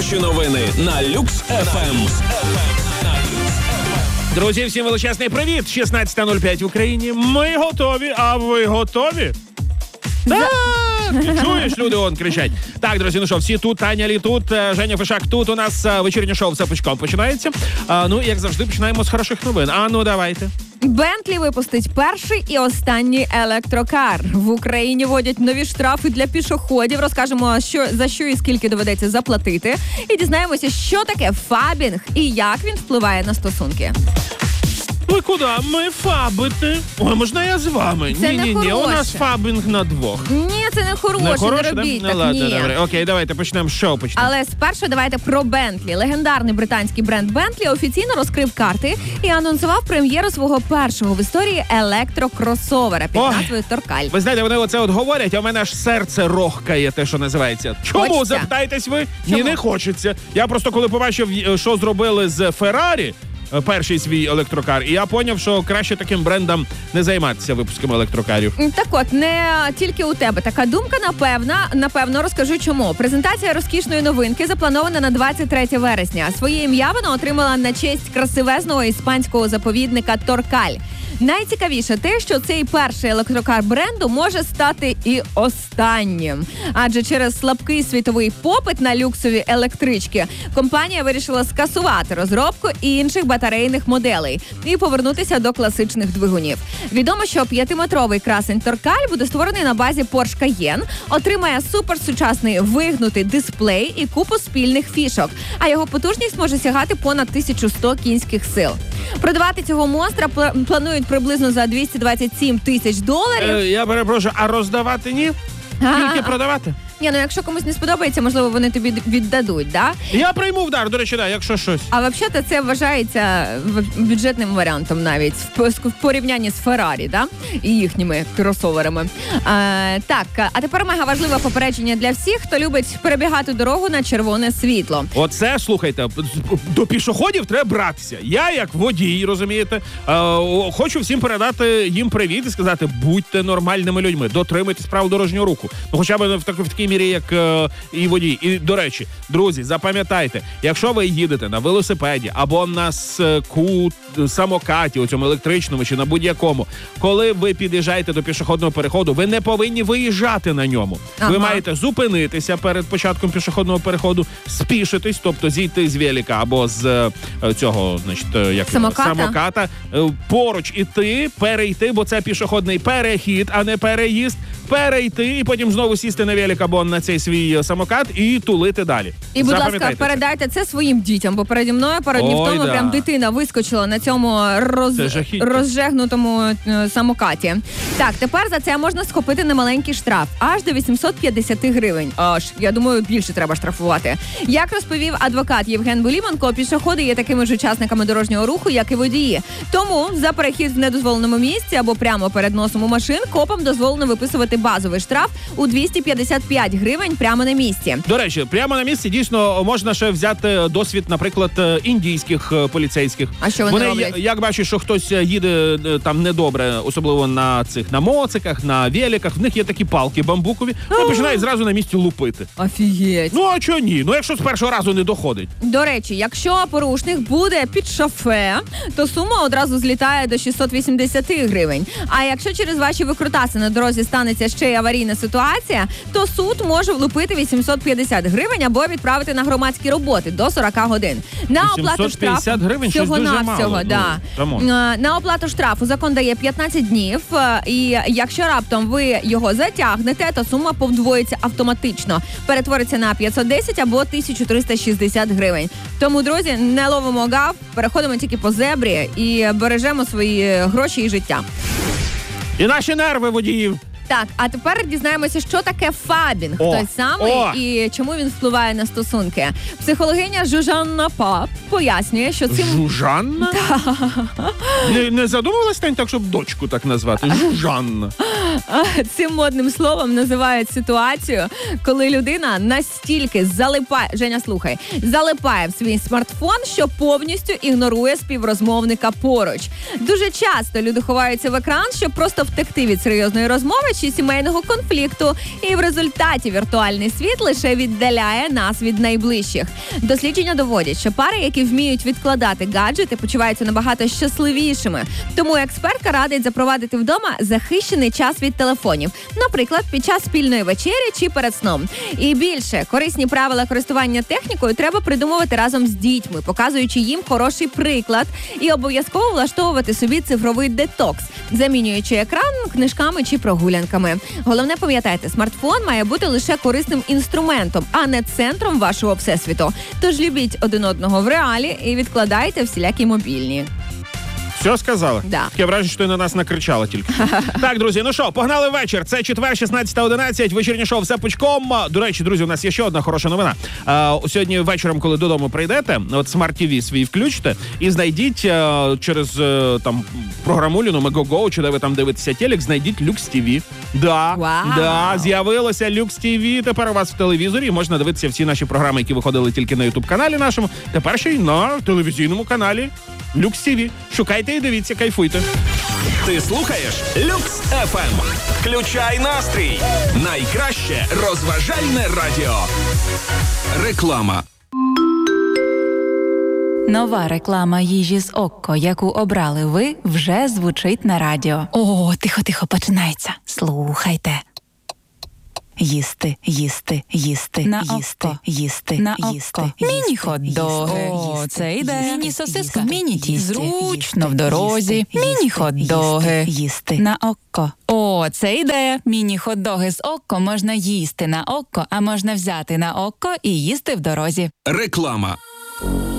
Хороші новини на Люкс ФМ. Друзі, всім величезний привіт! 16:05 в Україні. Ми готові, а ви готові? Так! Чуєш, люди он кричать. Так, друзі, ну що, всі тут, Таня Лі тут, Женя Фишак тут. У нас вечірнє шоу «Все пучком» починається. Ну, як завжди, починаємо з хороших новин. Ну, давайте. Бентлі випустить перший і останній електрокар. В Україні вводять нові штрафи для пішоходів. Розкажемо, за що і скільки доведеться заплатити. І дізнаємося, що таке фабінг і як він впливає на стосунки. Ви куди? Ми фабити. Ой, можна я з вами? Це Ні, не у нас фабінг на двох. Ні, це не хороше, не робіть так, ладно, ні. добре. Окей, давайте почнемо. Що почнемо? Але спершу давайте про Бентлі. Легендарний британський бренд Бентлі офіційно розкрив карти і анонсував прем'єру свого першого в історії електрокросовера під назвою Торкаль. Ви знаєте, вони оце от говорять, а в мене аж серце рохкає, те, що називається. Чому, Хочеться? запитаєтесь ви? Чому? Ні, не хочеться. Я просто коли побачив, що зробили з Феррарі, перший свій електрокар, і я поняв, що краще таким брендом не займатися випуском електрокарів. Так от, не тільки у тебе така думка, напевно, розкажу чому. Презентація розкішної новинки запланована на 23 вересня. Своє ім'я вона отримала на честь красивезного іспанського заповідника Торкаль. Найцікавіше те, що цей перший електрокар бренду може стати і останнім. Адже через слабкий світовий попит на люксові електрички компанія вирішила скасувати розробку інших батарейних моделей і повернутися до класичних двигунів. Відомо, що 5-метровий красень Торкаль буде створений на базі Porsche Cayenne, отримає суперсучасний вигнутий дисплей і купу спільних фішок, а його потужність може сягати понад 1100 кінських сил. Продавати цього монстра планують приблизно за $227 тисяч. Я перепрошую, а роздавати ні? Тільки продавати? Ні, ну якщо комусь не сподобається, можливо, вони тобі віддадуть, да? Я прийму вдар, до речі, да, якщо щось. А взагалі це вважається бюджетним варіантом навіть в порівнянні з Феррарі, да? І їхніми кросоверами. Так, а тепер мега важливе попередження для всіх, хто любить перебігати дорогу на червоне світло. Оце, слухайте, до пішоходів треба братися. Я, як водій, розумієте, хочу всім передати їм привіт і сказати, будьте нормальними людьми, дотримуйтесь правил дорожнього руху. Ну, хоча б в такій мірі, як і водій. І, до речі, друзі, запам'ятайте, якщо ви їдете на велосипеді або на самокаті, у цьому електричному чи на будь-якому, коли ви під'їжджаєте до пішохідного переходу, ви не повинні виїжджати на ньому. Ви маєте зупинитися перед початком пішохідного переходу, спішитись, тобто зійти з велика або з цього, значить, самоката, поруч іти, перейти, бо це пішохідний перехід, а не переїзд, перейти і потім знову сісти на велик або на цей свій самокат і тулити далі. І, будь ласка, передайте це своїм дітям, бо переді мною пару днів тому прям дитина вискочила на цьому розжегнутому самокаті. Так, тепер за це можна схопити немаленький штраф, аж до 850 гривень. Я думаю, більше треба штрафувати. Як розповів адвокат Євген Буліманко, пішоходи є такими ж учасниками дорожнього руху, як і водії. Тому за перехід в недозволеному місці або прямо перед носом у машин копам дозволено виписувати базовий штраф у 255 гривень прямо на місці. До речі, прямо на місці дійсно можна ще взяти досвід, наприклад, індійських поліцейських. А що вони роблять? Як бачать, що хтось їде там недобре, особливо на моциках, на великах, в них є такі палки бамбукові, вони починають зразу на місці лупити. Офігеть. Ну, а чого ні? Ну, якщо з першого разу не доходить. До речі, якщо порушник буде під шофе, то сума одразу злітає до 680 гривень. А якщо через ваші викрутаси на дорозі станеться ще й аварійна ситуація, то суд може влупити 850 гривень або відправити на громадські роботи до 40 годин. На оплату штрафу гривень, щось дуже мало. На оплату штрафу закон дає 15 днів, і якщо раптом ви його затягнете, то сума подвоїться автоматично, перетвориться на 510 або 1360 гривень. Тому, друзі, не ловимо гав, переходимо тільки по зебрі і бережемо свої гроші і життя. І наші нерви водіїв. Так, а тепер дізнаємося, що таке фабінг, той самий, і чому він впливає на стосунки. Психологиня Жужанна Пап пояснює, що цим... Жужанна? Не задумувалась так, щоб дочку так назвати? Жужанна. Цим модним словом називають ситуацію, коли людина настільки залипає, Женя, слухай, залипає в свій смартфон, що повністю ігнорує співрозмовника поруч. Дуже часто люди ховаються в екран, щоб просто втекти від серйозної розмови чи сімейного конфлікту. І в результаті віртуальний світ лише віддаляє нас від найближчих. Дослідження доводять, що пари, які вміють відкладати гаджети, почуваються набагато щасливішими. Тому експертка радить запровадити вдома захищений час від телефонів. Наприклад, під час спільної вечері чи перед сном. І більше, корисні правила користування технікою треба придумувати разом з дітьми, показуючи їм хороший приклад і обов'язково влаштовувати собі цифровий детокс, замінюючи екран книжками чи прогулянками. Головне, пам'ятайте, смартфон має бути лише корисним інструментом, а не центром вашого всесвіту. Тож любіть один одного в реалі і відкладайте всілякі мобільні. Все сказала? Да. Таке враження, що ти на нас накричала тільки. Так, друзі, ну що, погнали вечір. Це четвер, 16:11, вечірнє шоу «Все пучком». До речі, друзі, у нас є ще одна хороша новина. Сьогодні вечором, коли додому прийдете, от Smart TV свій включите і знайдіть через там програму Мегого, чи де ви там дивитеся телек, знайдіть Lux TV. Да, з'явилося Lux TV. Тепер у вас в телевізорі можна дивитися всі наші програми, які виходили тільки на YouTube-каналі нашому. Тепер ще й на телевізійному каналі Lux TV. Шукайте і дивіться, кайфуйте. Ти слухаєш Люкс FM. Включай настрій. Найкраще розважальне радіо. Реклама. Нова реклама їжі з Окко, яку обрали ви, вже звучить на радіо. О, тихо, починається. Слухайте. Їсти, їсти, їсти, на їсти, Окко. їсти, На їсти, Окко. Міні-хот-доги. О, це ідея. Міні-сосиска. Їсти. Міні-тісті. Зручно в дорозі. Міні-хот-доги. Їсти. На Окко. О, це ідея. Міні-хот-доги з Окко можна їсти на Окко, а можна взяти на Окко і їсти в дорозі. Реклама.